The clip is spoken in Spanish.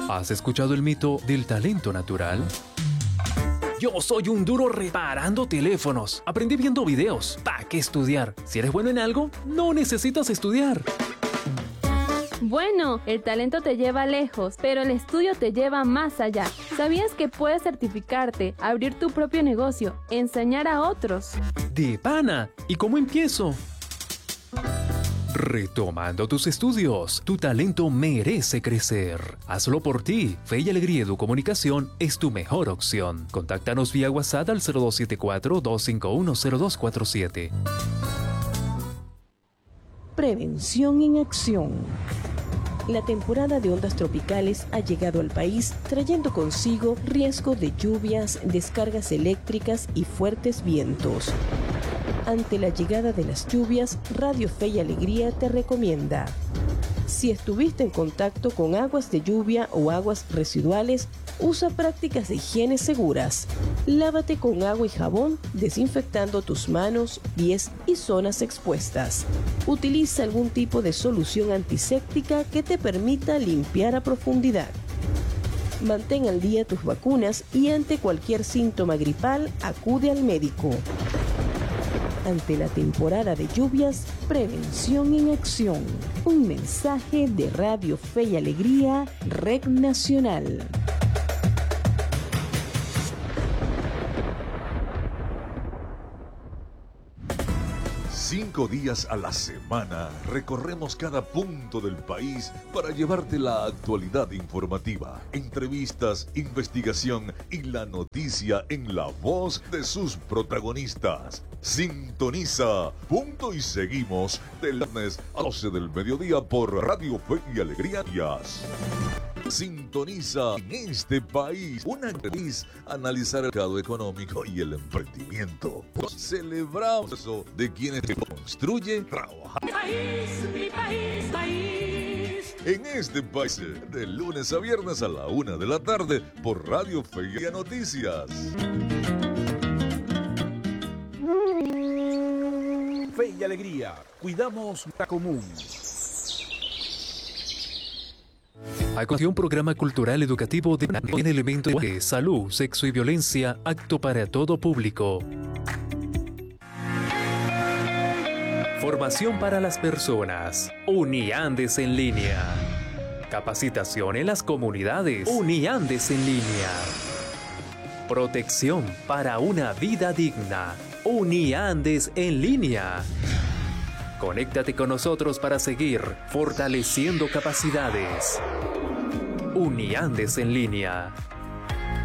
¿Has escuchado el mito del talento natural? Yo soy un duro reparando teléfonos. Aprendí viendo videos. ¿Para qué estudiar? Si eres bueno en algo, no necesitas estudiar. Bueno, el talento te lleva lejos, pero el estudio te lleva más allá. ¿Sabías que puedes certificarte, abrir tu propio negocio, enseñar a otros? ¡De pana! ¿Y cómo empiezo? Retomando tus estudios, tu talento merece crecer. Hazlo por ti. Fe y Alegría Educomunicación es tu mejor opción. Contáctanos vía WhatsApp al 0274-251-0247. Prevención en acción. La temporada de ondas tropicales ha llegado al país trayendo consigo riesgo de lluvias, descargas eléctricas y fuertes vientos. Ante la llegada de las lluvias, Radio Fe y Alegría te recomienda: si estuviste en contacto con aguas de lluvia o aguas residuales, usa prácticas de higiene seguras. Lávate con agua y jabón, desinfectando tus manos, pies y zonas expuestas. Utiliza algún tipo de solución antiséptica que te permita limpiar a profundidad. Mantén al día tus vacunas y ante cualquier síntoma gripal, acude al médico. Ante la temporada de lluvias, prevención en acción. Un mensaje de Radio Fe y Alegría, Red Nacional. 5 días a la semana recorremos cada punto del país para llevarte la actualidad informativa, entrevistas, investigación y la noticia en la voz de sus protagonistas. Sintoniza Punto y Seguimos del lunes a 12 del mediodía por Radio Fe y Alegría. Sintoniza en este país una crisis, analizar el mercado económico y el emprendimiento. Celebramos eso de quienes construye, trabaja. Mi país. En este país, de lunes a viernes a la 1 de la tarde por Radio Fe y Noticias. Fe y Alegría, cuidamos la común. A continuación, un programa cultural educativo en elementos de salud, sexo y violencia, apto para todo público. Formación para las personas. Uniandes en línea. Capacitación en las comunidades. Uniandes en línea. Protección para una vida digna. Uniandes en línea. Conéctate con nosotros para seguir fortaleciendo capacidades. Uniandes en línea.